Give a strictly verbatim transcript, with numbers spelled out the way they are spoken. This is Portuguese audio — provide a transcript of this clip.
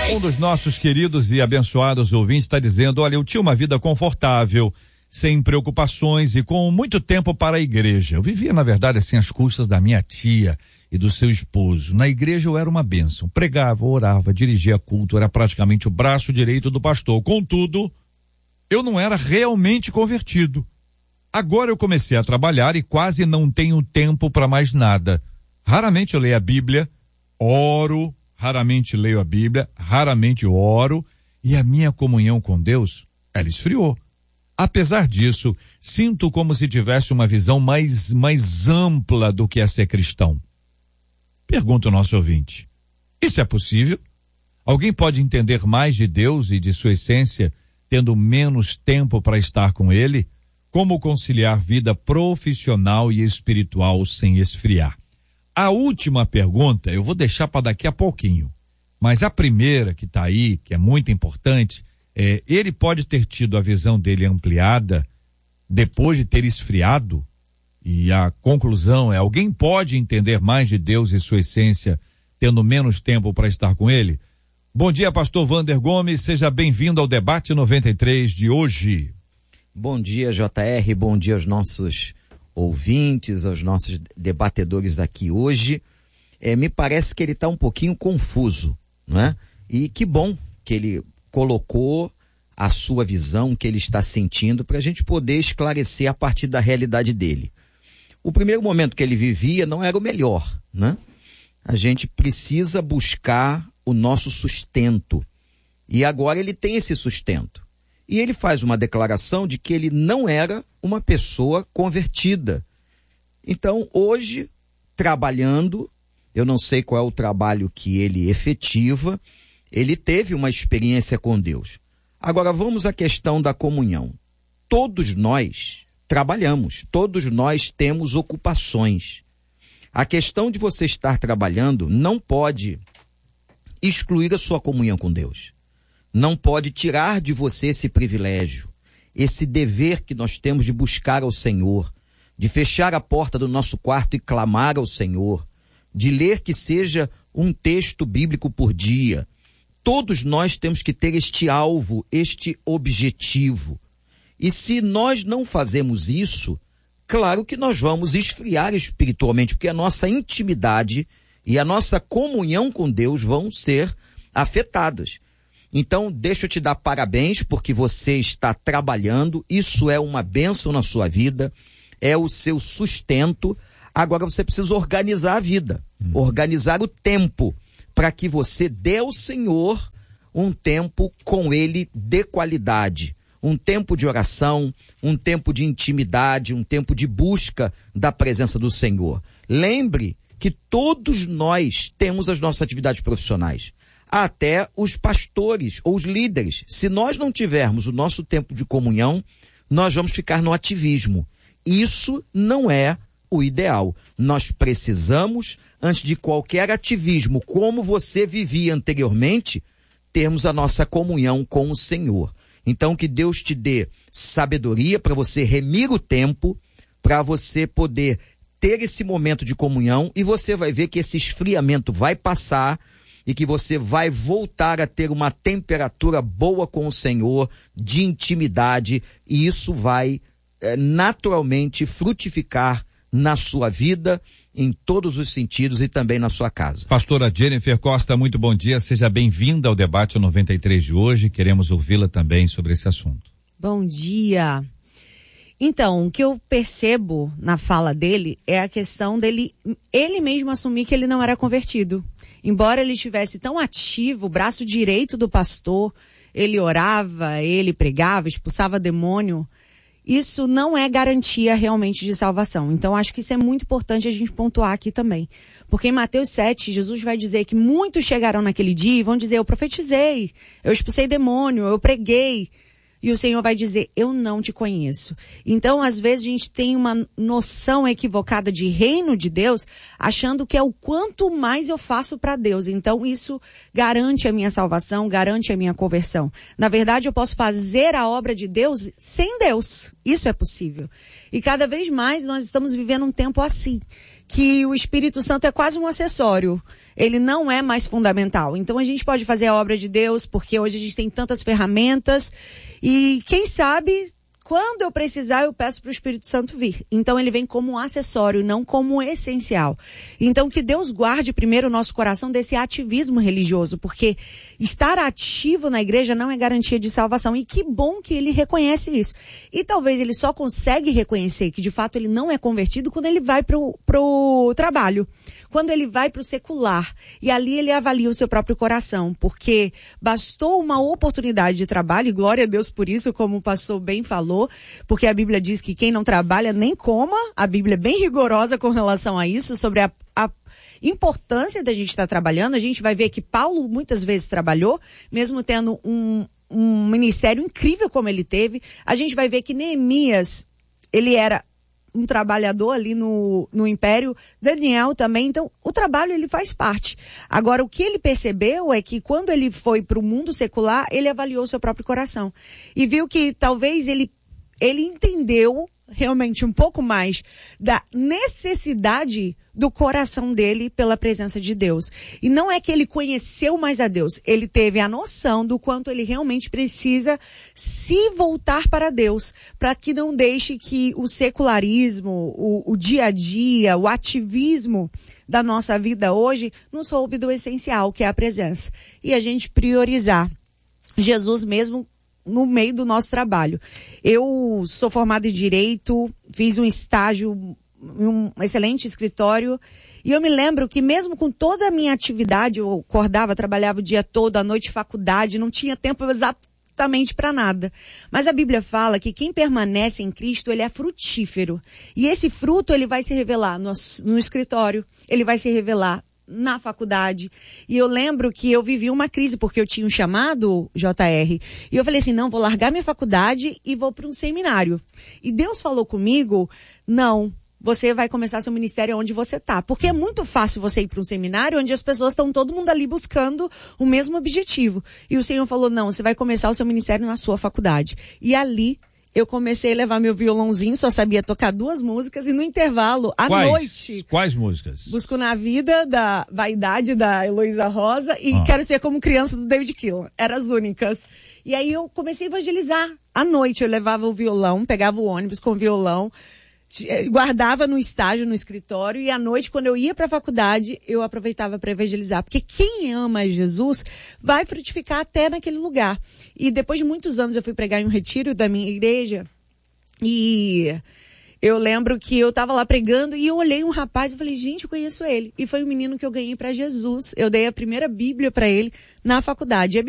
Um dos nossos queridos e abençoados ouvintes está dizendo, olha, eu tinha uma vida confortável, sem preocupações e com muito tempo para a igreja. Eu vivia, na verdade, assim, às custas da minha tia e do seu esposo. Na igreja eu era uma bênção. Pregava, orava, dirigia culto, era praticamente o braço direito do pastor. Contudo, eu não era realmente convertido. Agora eu comecei a trabalhar e quase não tenho tempo para mais nada. Raramente eu leio a Bíblia, oro, raramente leio a Bíblia, raramente oro, e a minha comunhão com Deus, ela esfriou. Apesar disso, sinto como se tivesse uma visão mais, mais ampla do que é ser cristão. Pergunta o nosso ouvinte, isso é possível? Alguém pode entender mais de Deus e de sua essência, tendo menos tempo para estar com Ele? Como conciliar vida profissional e espiritual sem esfriar? A última pergunta eu vou deixar para daqui a pouquinho, mas a primeira que está aí, que é muito importante, é, ele pode ter tido a visão dele ampliada depois de ter esfriado, e a conclusão é, alguém pode entender mais de Deus e sua essência tendo menos tempo para estar com Ele? Bom dia, pastor Wander Gomes, seja bem-vindo ao debate noventa e três de hoje. Bom dia, J R, bom dia aos nossos ouvintes, aos nossos debatedores aqui hoje. É, me parece que ele está um pouquinho confuso, não é? E que bom que ele colocou a sua visão, que ele está sentindo, para a gente poder esclarecer a partir da realidade dele. O primeiro momento que ele vivia não era o melhor, né? A gente precisa buscar o nosso sustento. E agora ele tem esse sustento. E ele faz uma declaração de que ele não era uma pessoa convertida. Então, hoje, trabalhando, eu não sei qual é o trabalho que ele efetiva, ele teve uma experiência com Deus. Agora, vamos à questão da comunhão. Todos nós trabalhamos, todos nós temos ocupações. A questão de você estar trabalhando não pode excluir a sua comunhão com Deus. Não pode tirar de você esse privilégio, esse dever que nós temos de buscar ao Senhor, de fechar a porta do nosso quarto e clamar ao Senhor, de ler que seja um texto bíblico por dia. Todos nós temos que ter este alvo, este objetivo. E se nós não fazemos isso, claro que nós vamos esfriar espiritualmente, porque a nossa intimidade e a nossa comunhão com Deus vão ser afetadas. Então, deixa eu te dar parabéns porque você está trabalhando, isso é uma bênção na sua vida, é o seu sustento. Agora você precisa organizar a vida, hum. organizar o tempo, para que você dê ao Senhor um tempo com Ele de qualidade, um tempo de oração, um tempo de intimidade, um tempo de busca da presença do Senhor. Lembre que todos nós temos as nossas atividades profissionais. Até os pastores ou os líderes. Se nós não tivermos o nosso tempo de comunhão, nós vamos ficar no ativismo. Isso não é o ideal. Nós precisamos, antes de qualquer ativismo, como você vivia anteriormente, termos a nossa comunhão com o Senhor. Então, que Deus te dê sabedoria para você remir o tempo, para você poder ter esse momento de comunhão, e você vai ver que esse esfriamento vai passar, e que você vai voltar a ter uma temperatura boa com o Senhor, de intimidade, e isso vai é, naturalmente frutificar na sua vida, em todos os sentidos e também na sua casa. Pastora Jennifer Costa, muito bom dia, seja bem-vinda ao debate noventa e três de hoje, queremos ouvi-la também sobre esse assunto. Bom dia. Então, o que eu percebo na fala dele é a questão dele, ele mesmo assumir que ele não era convertido. Embora ele estivesse tão ativo, o braço direito do pastor, ele orava, ele pregava, expulsava demônio, isso não é garantia realmente de salvação. Então, acho que isso é muito importante a gente pontuar aqui também. Porque em Mateus sete, Jesus vai dizer que muitos chegarão naquele dia e vão dizer, eu profetizei, eu expulsei demônio, eu preguei. E o Senhor vai dizer, eu não te conheço. Então, às vezes, a gente tem uma noção equivocada de reino de Deus, achando que é o quanto mais eu faço para Deus. Então, isso garante a minha salvação, garante a minha conversão. Na verdade, eu posso fazer a obra de Deus sem Deus. Isso é possível. E cada vez mais nós estamos vivendo um tempo assim, que o Espírito Santo é quase um acessório. Ele não é mais fundamental. Então a gente pode fazer a obra de Deus, porque hoje a gente tem tantas ferramentas. E quem sabe, quando eu precisar, eu peço para o Espírito Santo vir. Então ele vem como um acessório, não como um essencial. Então que Deus guarde primeiro o nosso coração desse ativismo religioso, porque estar ativo na igreja não é garantia de salvação. E que bom que ele reconhece isso. E talvez ele só consegue reconhecer que de fato ele não é convertido quando ele vai pro, pro trabalho. Quando ele vai para o secular, e ali ele avalia o seu próprio coração, porque bastou uma oportunidade de trabalho, e glória a Deus por isso, como o pastor bem falou, porque a Bíblia diz que quem não trabalha nem coma, a Bíblia é bem rigorosa com relação a isso, sobre a, a importância da gente estar trabalhando. A gente vai ver que Paulo muitas vezes trabalhou, mesmo tendo um, um ministério incrível como ele teve. A gente vai ver que Neemias, ele era um trabalhador ali no, no Império, Daniel também. Então, o trabalho ele faz parte. Agora, o que ele percebeu é que quando ele foi para o mundo secular, ele avaliou seu próprio coração. E viu que talvez ele, ele entendeu realmente um pouco mais da necessidade do coração dele pela presença de Deus. E não é que ele conheceu mais a Deus, ele teve a noção do quanto ele realmente precisa se voltar para Deus, para que não deixe que o secularismo, o, o dia a dia, o ativismo da nossa vida hoje nos roube do essencial, que é a presença. E a gente priorizar Jesus mesmo no meio do nosso trabalho. Eu sou formada em Direito, fiz um estágio em um excelente escritório, e eu me lembro que mesmo com toda a minha atividade, eu acordava, trabalhava o dia todo, à noite faculdade, não tinha tempo exatamente para nada. Mas a Bíblia fala que quem permanece em Cristo, ele é frutífero. E esse fruto, ele vai se revelar no, no escritório, ele vai se revelar na faculdade. E eu lembro que eu vivi uma crise, porque eu tinha um chamado, J R, e eu falei assim, não, vou largar minha faculdade e vou para um seminário. E Deus falou comigo, não, você vai começar seu ministério onde você está. Porque é muito fácil você ir para um seminário onde as pessoas estão todo mundo ali buscando o mesmo objetivo. E o Senhor falou, não, você vai começar o seu ministério na sua faculdade. E ali eu comecei a levar meu violãozinho, só sabia tocar duas músicas, e no intervalo, à quais, noite... Quais músicas? Busco na Vida, da Vaidade, da Heloísa Rosa, e ah. Quero Ser Como Criança, do David Keelan. Eram as únicas. E aí eu comecei a evangelizar. À noite eu levava o violão, pegava o ônibus com o violão, guardava no estágio, no escritório, e à noite, quando eu ia para a faculdade, eu aproveitava para evangelizar. Porque quem ama Jesus vai frutificar até naquele lugar. E depois de muitos anos eu fui pregar em um retiro da minha igreja, e eu lembro que eu estava lá pregando e eu olhei um rapaz e falei, gente, eu conheço ele. E foi um menino que eu ganhei para Jesus. Eu dei a primeira Bíblia para ele na faculdade.